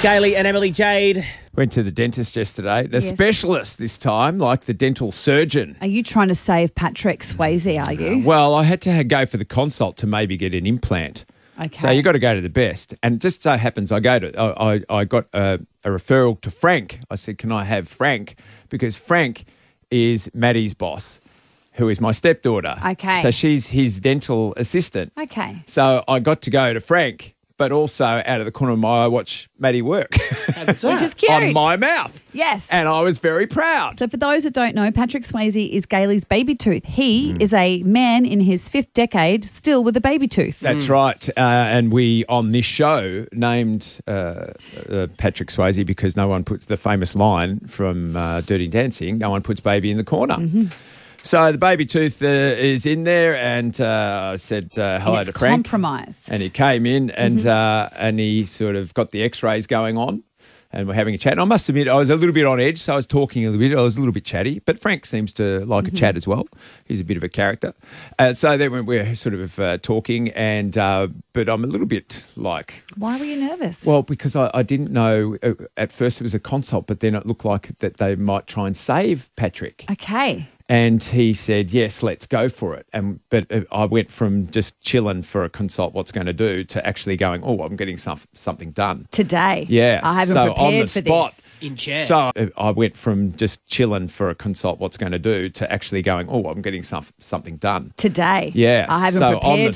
Gailey and Emily Jade. Went to the dentist yesterday. The specialist this time, like the dental surgeon. Are you trying to save Patrick Swayze, are you? Well, I had to go for the consult to maybe get an implant. Okay. So you got to go to the best. And it just so happens I got a referral to Frank. I said, can I have Frank? Because Frank is Maddie's boss, who is my stepdaughter. Okay. So she's his dental assistant. Okay. So I got to go to Frank, but also out of the corner of my eye watch Maddie work. Which is cute. On my mouth. Yes. And I was very proud. So for those that don't know, Patrick Swayze is Gailey's baby tooth. He is a man in his 5th decade still with a baby tooth. That's right. And we, on this show, named Patrick Swayze because no one puts the famous line from Dirty Dancing, no one puts baby in the corner. Mm-hmm. So the baby tooth is in there, and I said hello to Frank. Compromised. And he came in, and he sort of got the X-rays going on, and we're having a chat. And I must admit, I was a little bit on edge, so I was talking a little bit. I was a little bit chatty, but Frank seems to like a chat as well. He's a bit of a character. So then we're sort of talking, and but I'm a little bit like... Why were you nervous? Well, because I didn't know. At first it was a consult, but then it looked like that they might try and save Patrick. Okay. And he said, yes, let's go for it. But I went from just chilling for a consult, what's going to do, to actually going, oh, I'm getting something done. Today. Yeah. I haven't so prepared on the for spot, this. In chair. So I went from just chilling for a consult, what's going to do, to actually going, oh, I'm getting something done. Today. Yeah. I haven't so on prepared the